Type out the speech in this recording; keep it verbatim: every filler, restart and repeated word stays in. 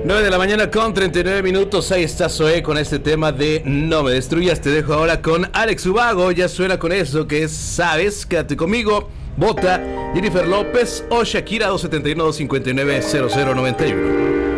nueve de la mañana con treinta y nueve minutos. Ahí está Zoé con este tema de No me destruyas. Te dejo ahora con Alex Ubago. Ya suena con eso que es Sabes. Quédate conmigo. Vota Jennifer López o Shakira. Dos siete uno, dos cinco nueve, cero cero nueve uno.